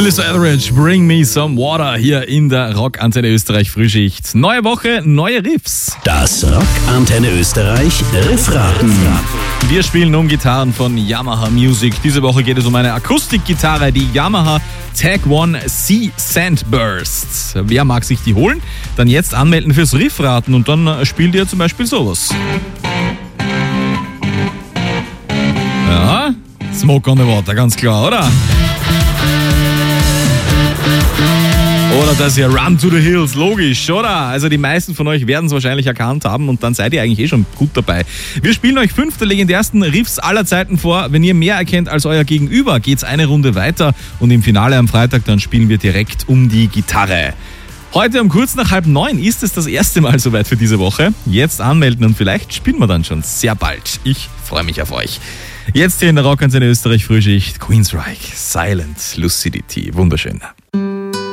Mr. Etheridge, Bring Me Some Water hier in der Rock-Antenne Österreich Frühschicht. Neue Woche, neue Riffs. Das Rock-Antenne Österreich Riffraten. Wir spielen um Gitarren von Yamaha Music. Diese Woche geht es um eine Akustikgitarre, die Yamaha Tag One C Sandburst. Wer mag sich die holen? Dann jetzt anmelden fürs Riffraten und dann spielt ihr zum Beispiel sowas. Ja, Smoke on the Water, ganz klar, oder? Oder das hier, Run to the Hills, logisch, oder? Also die meisten von euch werden es wahrscheinlich erkannt haben und dann seid ihr eigentlich schon gut dabei. Wir spielen euch 5 der legendärsten Riffs aller Zeiten vor. Wenn ihr mehr erkennt als euer Gegenüber, geht's eine Runde weiter und im Finale am Freitag dann spielen wir direkt um die Gitarre. Heute um kurz nach 8:30 ist es das erste Mal soweit für diese Woche. Jetzt anmelden und vielleicht spielen wir dann schon sehr bald. Ich freue mich auf euch. Jetzt hier in der Rock-Antenne Österreich Frühschicht, Queensryche, Silent Lucidity. Wunderschön.